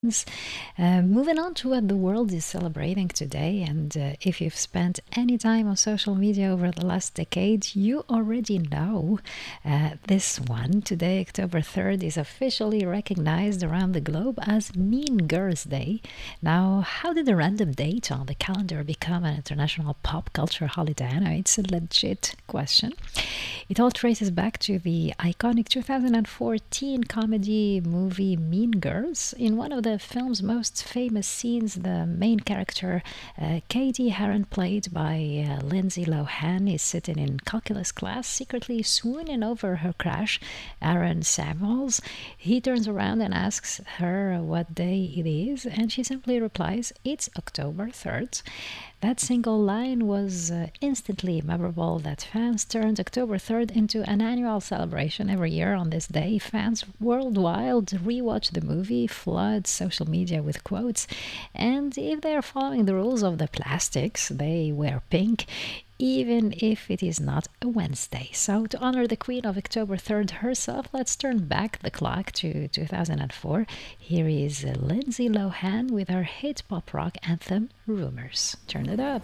Moving on to what the world is celebrating today, and if you've spent any time on social media over the last decade, you already know this one. Today, October 3rd, is officially recognized around the globe as Mean Girls Day. Now, how did a random date on the calendar become an international pop culture holiday? I know it's a legit question. It all traces back to the iconic 2014 comedy movie Mean Girls. In one of the film's most famous scenes, the main character, Katie Heron, played by Lindsay Lohan, is sitting in calculus class, secretly swooning over her crush, Aaron Samuels. He turns around and asks her what day it is, and she simply replies, "It's October 3rd." That single line was instantly memorable that fans turned October 3rd into an annual celebration every year on this day. Fans worldwide rewatch the movie, flood social media with quotes, and if they're following the rules of the plastics, they wear pink, even if it is not a Wednesday. So, to honor the Queen of October 3rd herself, let's turn back the clock to 2004. Here is Lindsay Lohan with her hit pop rock anthem, Rumors. Turn it up.